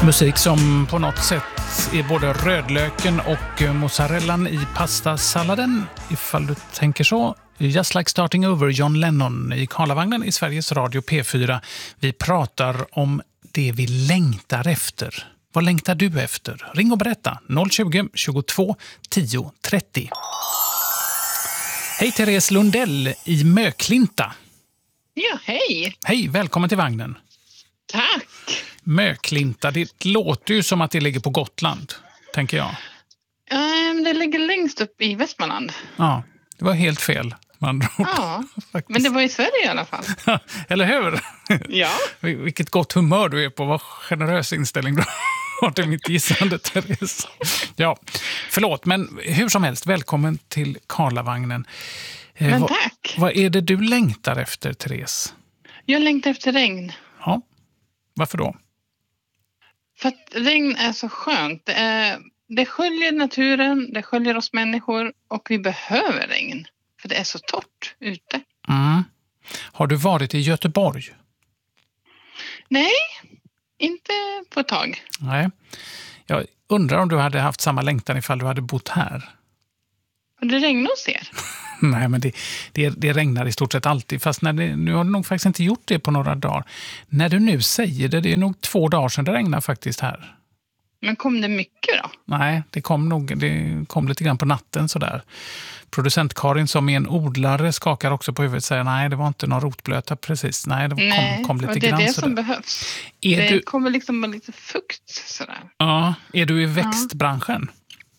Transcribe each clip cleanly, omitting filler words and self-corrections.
Musik som på något sätt är både rödlöken och mozzarellan i pastasalladen, ifall du tänker så. Just Like Starting Over, John Lennon i Karlavagnen i Sveriges Radio P4. Vi pratar om det vi längtar efter. Vad längtar du efter? Ring och berätta. 020 22 10 30. Hej, Therese Lundell i Möklinta. Ja, hej. Hej, välkommen till vagnen. Tack. Möklinta, det låter ju som att det ligger på Gotland, tänker jag. Det ligger längst upp i Västmanland. Ja, det var helt fel. Ja, men det var i Sverige i alla fall. Eller hur? Ja. Vilket gott humör du är på, vad generös inställning du har till mitt gissande, Therese. Ja, förlåt, men hur som helst, välkommen till Karlavagnen. Men tack. Vad är det du längtar efter, Therese? Jag längtar efter regn. Ja, varför då? För att regn är så skönt. Det sköljer naturen, det sköljer oss människor och vi behöver regn. För det är så torrt ute. Mm. Har du varit i Göteborg? Nej, inte på ett tag. Nej. Jag undrar om du hade haft samma längtan ifall du hade bott här. Har det regnat hos er? Nej, men det regnar i stort sett alltid. Fast nu har du nog faktiskt inte gjort det på några dagar. När du nu säger det är nog 2 dagar sedan det regnar faktiskt här. Men kom det mycket då? Nej, det kom lite grann på natten sådär. Producent Karin som är en odlare skakar också på huvudet och säger nej, det var inte någon rotblöta precis. Nej, det kom lite grann. Det är det sådär. som behövs. Det kommer liksom bara lite fukt sådär. Ja, är du i växtbranschen?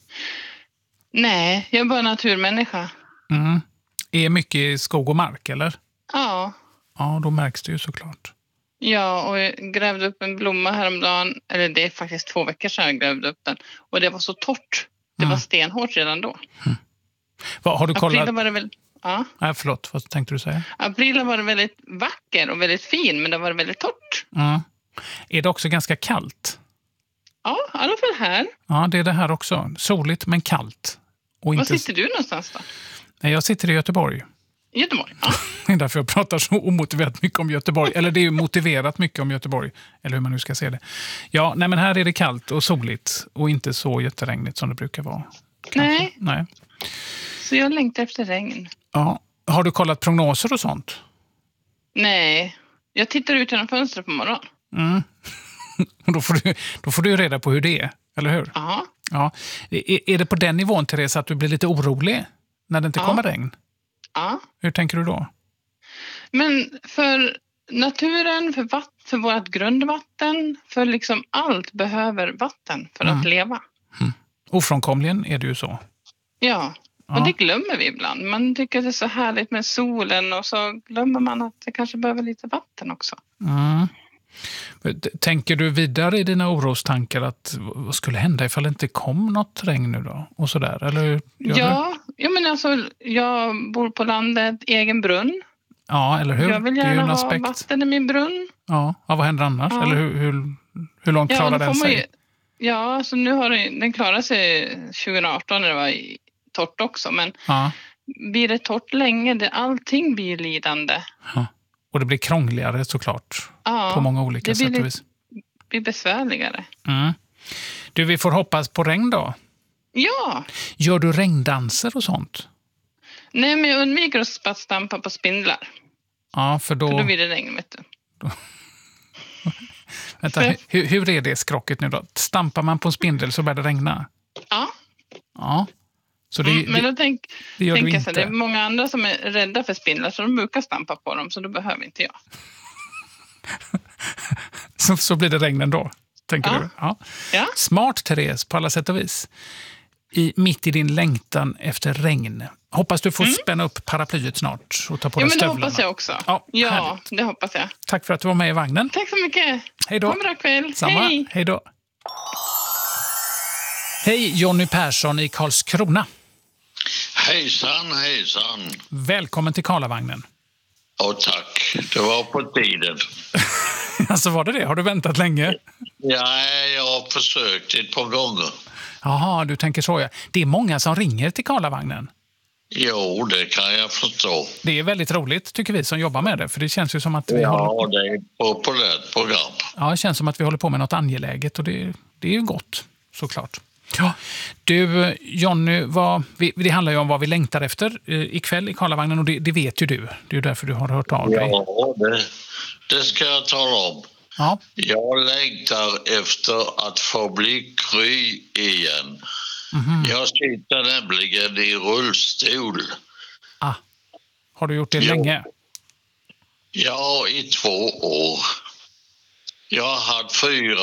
Nej, jag är bara naturmänniska. Mm. Är mycket skog och mark, eller? Ja. Ja, då märks det ju såklart. Ja, och jag grävde upp en blomma häromdagen. Eller det är faktiskt 2 veckor sedan jag grävde upp den. Och det var så torrt. Det var stenhårt redan då. Har du kollat? April var det väl... Ja. Nej, förlåt. Vad tänkte du säga? April var det väldigt vacker och väldigt fin, men det var väldigt torrt. Mm. Är det också ganska kallt? Ja, i alla fall här. Ja, det är det här också. Soligt men kallt. Och Var sitter du någonstans då? Nej, jag sitter i Göteborg. Göteborg, ja. Det är därför jag pratar så omotiverat mycket om Göteborg. Eller det är ju motiverat mycket om Göteborg. Eller hur man nu ska se det. Ja, nej, men här är det kallt och soligt. Och inte så jätteregnigt som det brukar vara. Kanske. Nej. Så jag längtar efter regn. Ja. Har du kollat prognoser och sånt? Nej, jag tittar ut genom fönstret på morgonen. Mm. Och då får du ju reda på hur det är, eller hur? Aha. Ja. Är det på den nivån, Therese, att du blir lite orolig när det inte kommer regn? Ja. Hur tänker du då? Men för naturen, för vårt grundvatten, för liksom allt behöver vatten för att leva. Mm. Ofrånkomligen är det ju så. Ja, och det glömmer vi ibland. Man tycker att det är så härligt med solen och så glömmer man att det kanske behöver lite vatten också. Mm. Tänker du vidare i dina orostankar att vad skulle hända ifall det inte kom något regn nu då? Och sådär, eller? Ja, men alltså jag bor på landet, egen brunn. Ja, eller hur? Jag vill gärna ha vatten i min brunn. Ja, vad händer annars? Ja. Eller hur långt klarar den sig? Ja, alltså nu har den klarat sig 2018 när det var torrt också. Men blir det torrt länge, allting blir lidande. Ja. Och det blir krångligare såklart. Ja, på många olika sätt och vis. Det blir besvärligare. Mm. Du, vi får hoppas på regn då. Ja. Gör du regndanser och sånt? Nej, men jag undviker att stampa på spindlar. Ja, för då blir det regn, vet du. Vänta, hur är det skrocket nu då? Stampar man på en spindel så börjar det regna? Ja. Ja. Så men då tänker jag inte. Så det är många andra som är rädda för spindlar så de brukar stampa på dem, så då behöver inte jag. så blir det regn ändå, tänker du? Ja. Smart, Therese, på alla sätt och vis. Mitt i din längtan efter regn. Hoppas du får spänna upp paraplyet snart och ta på dig stövlarna. Det hoppas jag också. Ja, det hoppas jag. Tack för att du var med i vagnen. Tack så mycket. Hej då. Ha en bra kväll. Samma. Hej då. Hej, Jonny Persson i Karlskrona. Hejsan, hejsan. Välkommen till Karlavagnen. Tack. Det var på tiden. Alltså var det? Har du väntat länge? Ja, jag har försökt ett par gånger. Jaha, du tänker så. Ja. Det är många som ringer till Karlavagnen. Jo, det kan jag förstå. Det är väldigt roligt tycker vi som jobbar med det. För det känns ju som att vi Ja, det är ett populärt program. Ja, det känns som att vi håller på med något angeläget och det är ju gott, såklart. Ja. Du, Jonny, det handlar ju om vad vi längtar efter ikväll i Karlavagnen och det vet ju du. Det är ju därför du har hört av dig. Ja, det ska jag tala om. Ja. Jag längtar efter att få bli kry igen. Jag sitter nämligen i rullstol. Har du gjort det länge? Ja, i 2 år. Jag har haft 4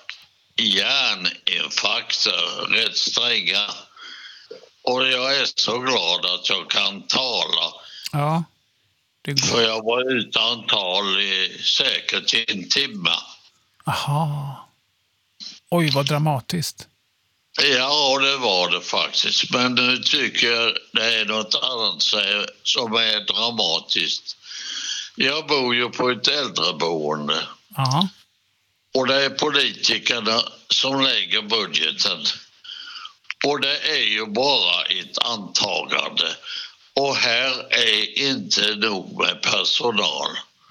hjärninfarkter, rätt stränga. Och jag är så glad att jag kan tala. Ja, det går. För jag var utan tal i säkert 1 timme. Aha. Oj, vad dramatiskt. Ja, det var det faktiskt. Men nu tycker jag det är något annat som är dramatiskt. Jag bor ju på ett äldreboende. Ja. Och det är politikerna som lägger budgeten. Och det är ju bara ett antagande. Och här är inte nog med personal.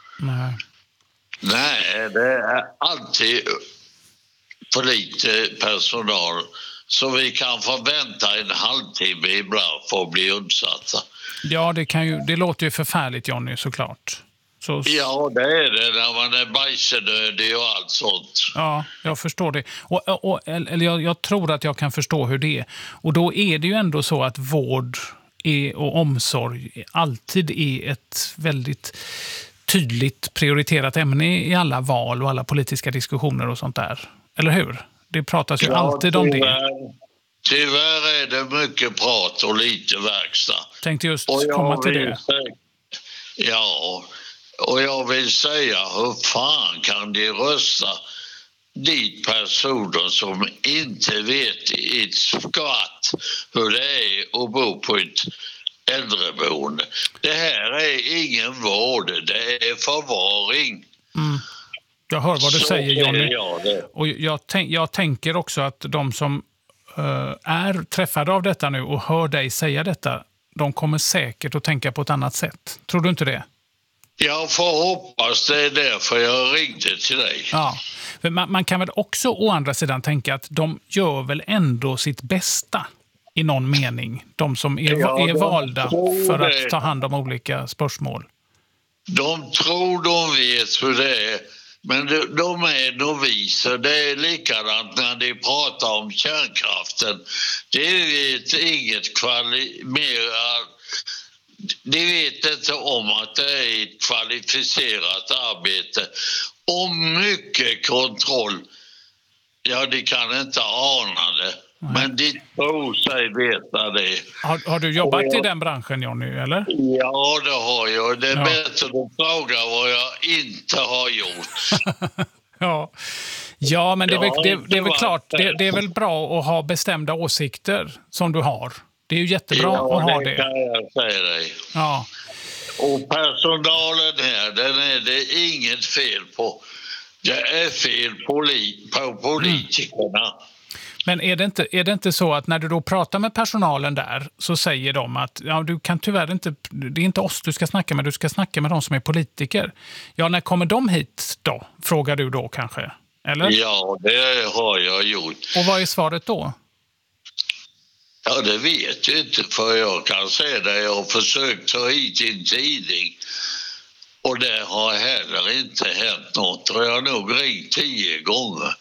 Nej, det är alltid för lite personal. Så vi kan få vänta en halvtimme ibland för att bli undsatta. Ja, det låter ju förfärligt, Jonny, såklart. Ja, det är det när man är bajsenödig och allt sånt. Ja, jag förstår det. Jag tror att jag kan förstå hur det är. Och då är det ju ändå så att vård och omsorg alltid är ett väldigt tydligt prioriterat ämne i alla val och alla politiska diskussioner och sånt där. Eller hur? Det pratas ju alltid om det. Tyvärr är det mycket prat och lite verkstad. Tänkte just komma till det. Ja, och jag vill säga, hur fan kan de rösta dit personer som inte vet ett skvatt hur det är att bo på ett äldreboende. Det här är ingen vård, det är förvaring. Jag hör vad du säger, Jonny. Och jag tänker också att de som är träffade av detta nu och hör dig säga detta, de kommer säkert att tänka på ett annat sätt. Tror du inte det? Jag får hoppas det är därför jag ringde till dig. Ja, man kan väl också å andra sidan tänka att de gör väl ändå sitt bästa i någon mening. De som är valda för att ta hand om olika spörsmål. De tror de vet hur det är, men de är noviser. Det är likadant när de pratar om kärnkraften. Det vet inget de vet inte om att det är ett kvalificerat arbete och mycket kontroll. Ja, de kan inte ana det. Nej. Men de tror sig veta det. Har du jobbat i den branschen, Jonny, eller? Ja, det har jag. Det är bättre att fråga vad jag inte har gjort. Ja, men det är väl klart. Det är väl bra att ha bestämda åsikter som du har. Det är ju jättebra att ha det. Ja, det kan jag säga dig. Ja. Och personalen här, den är det inget fel på. Det är fel på politikerna. Men är det inte så att när du då pratar med personalen där så säger de att du kan tyvärr inte, det är inte oss du ska snacka med, du ska snacka med de som är politiker. Ja, när kommer de hit då? Frågar du då kanske? Eller? Ja, det har jag gjort. Och vad är svaret då? Ja, det vet jag inte, för jag kan säga det. Jag har försökt ta hit en tidning och det har heller inte hänt något. Och jag har nog ringt 10 gånger.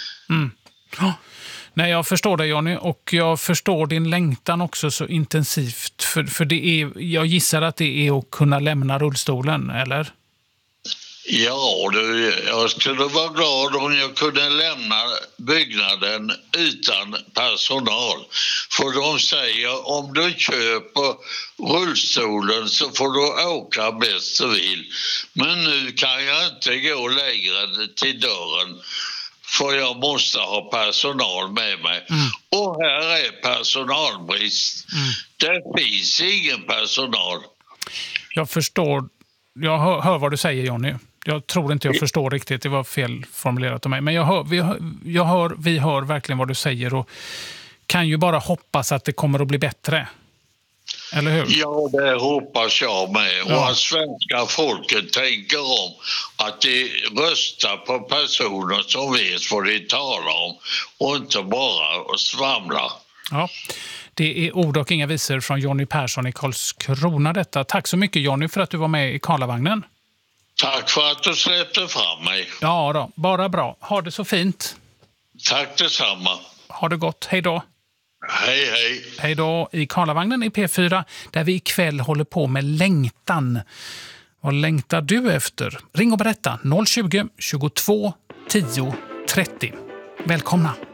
Nej, jag förstår dig, Jonny, och jag förstår din längtan också så intensivt. För jag gissar att det är att kunna lämna rullstolen, eller? Ja, jag skulle vara glad om jag kunde lämna byggnaden utan personal. För de säger om du köper rullstolen så får du åka bäst du vill. Men nu kan jag inte gå längre till dörren för jag måste ha personal med mig. Och här är personalbrist. Det finns ingen personal. Jag förstår. Jag hör vad du säger, Jonny. Jag tror inte jag förstår riktigt, det var fel formulerat av mig. Men vi hör verkligen vad du säger och kan ju bara hoppas att det kommer att bli bättre. Eller hur? Ja, det hoppas jag med. Ja. Och att svenska folket tänker om. Att de röstar på personer som vet vad de talar om och inte bara svamlar. Ja, det är ord och inga visor från Jonny Persson i Karlskrona detta. Tack så mycket Jonny för att du var med i Karlavagnen. Tack för att du släppte fram mig. Ja då, bara bra. Ha det så fint. Tack detsamma. Ha det gott. Hej då. Hej, hej. Hej då i Karlavagnen i P4 där vi ikväll håller på med längtan. Vad längtar du efter? Ring och berätta 020 22 10 30. Välkomna.